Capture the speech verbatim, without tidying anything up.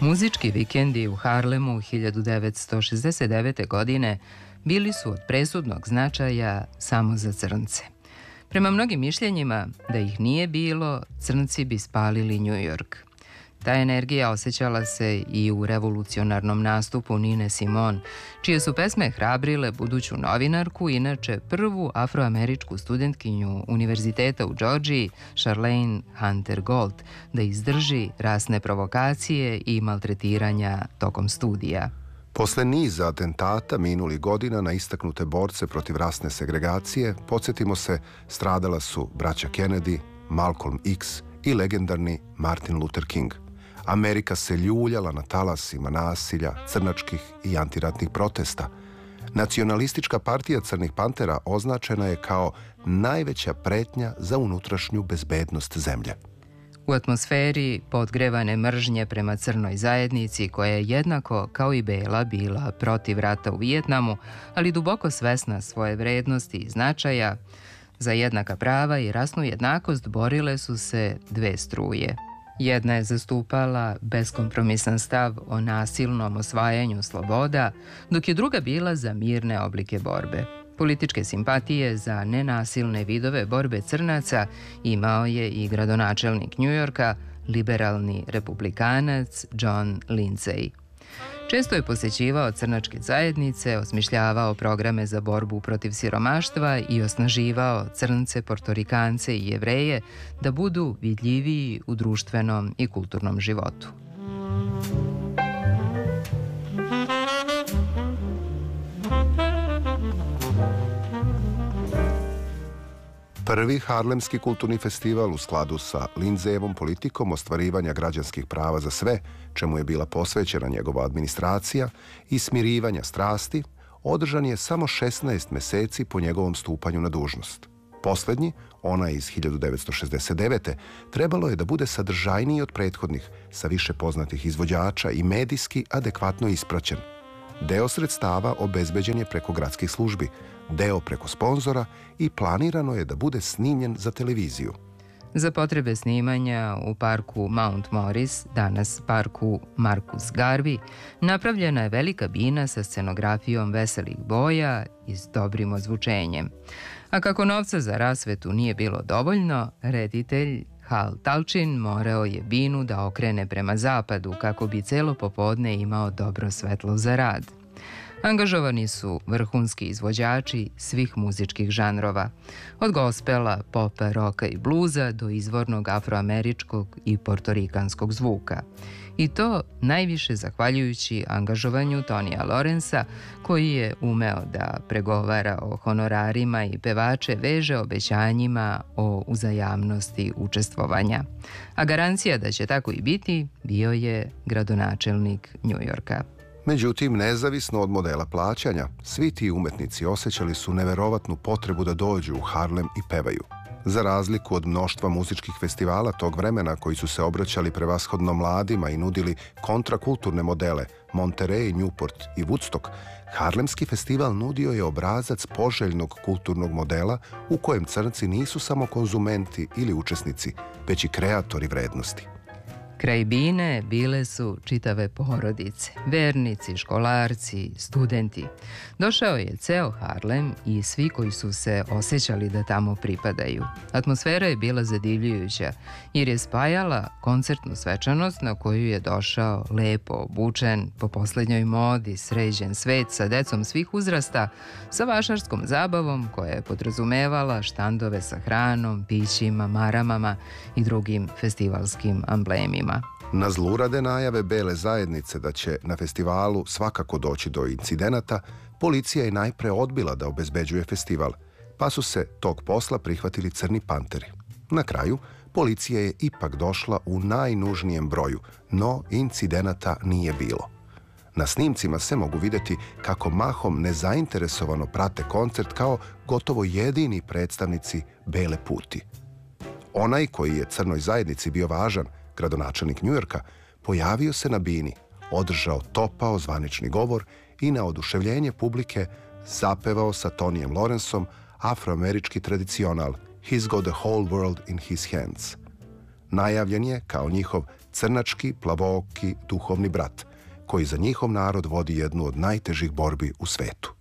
Muzički vikendi u Harlemu hiljadu devetsto šezdeset devete. godine bili su od presudnog značaja samo za crnce. Prema mnogim mišljenjima, da ih nije bilo, crnci bi spalili New York. Ta energija osjećala se i u revolucionarnom nastupu Nine Simone, čije su pesme hrabrile buduću novinarku, inače prvu afroameričku studentkinju Univerziteta u Džordžiji, Charlayne Hunter Gold, da izdrži rasne provokacije i maltretiranja tokom studija. Posle niza atentata minulih godina na istaknute borce protiv rasne segregacije, podsjetimo se, stradala su braća Kennedy, Malcolm X i legendarni Martin Luther King. Amerika se ljuljala na talasima nasilja, crnačkih i antiratnih protesta. Nacionalistička partija Crnih pantera označena je kao najveća pretnja za unutrašnju bezbednost zemlje. U atmosferi podgrevane mržnje prema crnoj zajednici, koja je jednako kao i bela bila protiv rata u Vijetnamu, ali duboko svesna svoje vrednosti i značaja, za jednaka prava i rasnu jednakost borile su se dve struje. Jedna je zastupala beskompromisan stav o nasilnom osvajanju sloboda, dok je druga bila za mirne oblike borbe. Političke simpatije za nenasilne vidove borbe crnaca imao je i gradonačelnik Njujorka, liberalni republikanac John Lindsay. Često je posjećivao crnačke zajednice, osmišljavao programe za borbu protiv siromaštva i osnaživao crnce, portorikance i Jevreje da budu vidljiviji u društvenom i kulturnom životu. Prvi harlemski kulturni festival u skladu sa Lindsayevom politikom ostvarivanja građanskih prava za sve, čemu je bila posvećena njegova administracija, i smirivanja strasti, održan je samo šesnaest meseci po njegovom stupanju na dužnost. Poslednji, onaj iz hiljadu devetsto šezdeset devete. trebalo je da bude sadržajniji od prethodnih, sa više poznatih izvođača i medijski adekvatno ispraćen. Deo sredstava obezbeđen je preko gradskih službi, deo preko sponzora i planirano je da bude snimljen za televiziju. Za potrebe snimanja u parku Mount Morris, danas parku Marcus Garvey, napravljena je velika bina sa scenografijom veselih boja i s dobrim ozvučenjem. A kako novca za rasvetu nije bilo dovoljno, reditelj Hal Talchin morao je binu da okrene prema zapadu kako bi celo popodne imao dobro svetlo za rad. Angažovani su vrhunski izvođači svih muzičkih žanrova, od gospela, popa, roka i bluza do izvornog afroameričkog i portorikanskog zvuka. I to najviše zahvaljujući angažovanju Tonija Lorenza, koji je umeo da pregovara o honorarima i pevače veže obećanjima o uzajamnosti učestvovanja. A garancija da će tako i biti bio je gradonačelnik Njujorka. Međutim, nezavisno od modela plaćanja, svi ti umetnici osjećali su neverovatnu potrebu da dođu u Harlem i pevaju. Za razliku od mnoštva muzičkih festivala tog vremena koji su se obraćali prevashodno mladima i nudili kontrakulturne modele Monterey, Newport i Woodstock, Harlemski festival nudio je obrazac poželjnog kulturnog modela u kojem crnci nisu samo konzumenti ili učesnici, već i kreatori vrednosti. Kraj bine bile su čitave porodice, vernici, školarci, studenti. Došao je ceo Harlem i svi koji su se osjećali da tamo pripadaju. Atmosfera je bila zadivljujuća jer je spajala koncertnu svečanost na koju je došao lepo obučen, po poslednjoj modi, sređen svet sa decom svih uzrasta, sa vašarskom zabavom koja je podrazumevala štandove sa hranom, pićima, maramama i drugim festivalskim amblemima. Na zlurade najave bele zajednice da će na festivalu svakako doći do incidenata, policija je najpre odbila da obezbeđuje festival, pa su se tog posla prihvatili Crni panteri. Na kraju, policija je ipak došla u najnužnijem broju, no incidenata nije bilo. Na snimcima se mogu videti kako mahom nezainteresovano prate koncert kao gotovo jedini predstavnici bele puti. Onaj koji je crnoj zajednici bio važan, gradonačelnik Njujorka, pojavio se na bini, održao topao zvanični govor i na oduševljenje publike zapevao sa Tonijem Lorenzom afroamerički tradicional He's got the whole world in his hands. Najavljen je kao njihov crnački, plavooki, duhovni brat, koji za njihov narod vodi jednu od najtežih borbi u svetu.